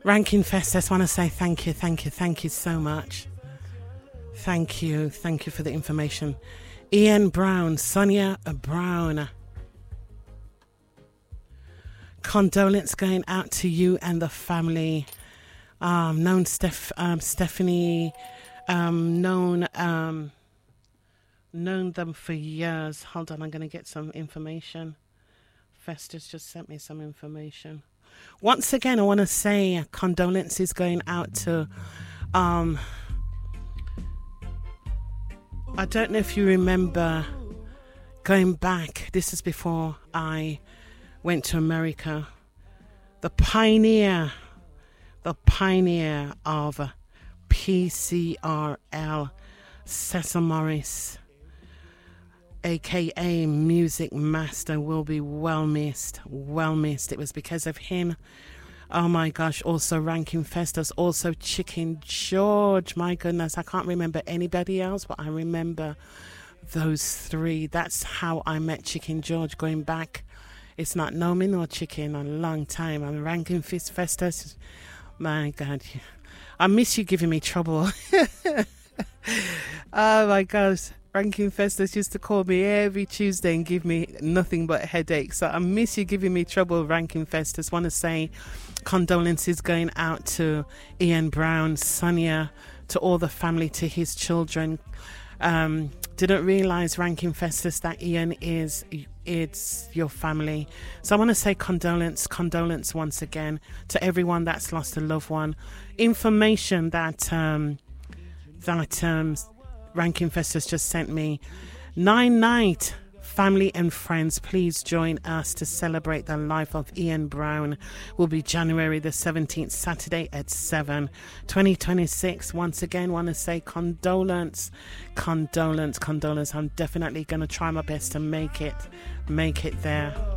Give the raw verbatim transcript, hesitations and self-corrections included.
Ranking Fest, I just want to say thank you, thank you, thank you so much. Thank you, thank you for the information. Ian Brown, Sonia Brown. Condolence going out to you and the family. Um, known Steph, um, Stephanie, um, known, um, known them for years. Hold on, I'm going to get some information. Festus just sent me some information. Once again, I want to say condolences going out to, um, I don't know if you remember going back, this is before I went to America, the pioneer, the pioneer of P C R L, Cecil Morris, aka Music Master, will be well missed, well missed. It was because of him. Oh my gosh, also Ranking Fest, there's also Chicken George. My goodness, I can't remember anybody else, but I remember those three. That's how I met Chicken George, going back. It's not no me nor chicken a long time. I'm Ranking Fist Festus. My God, I miss you giving me trouble. Oh my gosh. Ranking Festus used to call me every Tuesday and give me nothing but headaches. So I miss you giving me trouble, Ranking Festus. Want to say condolences going out to Ian Brown, Sonia, to all the family, to his children. Um, didn't realise, Ranking Festus, that Ian is it's your family. So I want to say condolence, condolence once again to everyone that's lost a loved one. Information that um, that um, Ranking Festus just sent me. Nine Night, family and friends, please join us to celebrate the life of Ian Brown. Will be January the seventeenth, Saturday at seven, twenty twenty-six. Once again, want to say condolence, condolence, condolence. I'm definitely going to try my best to make it, make it there.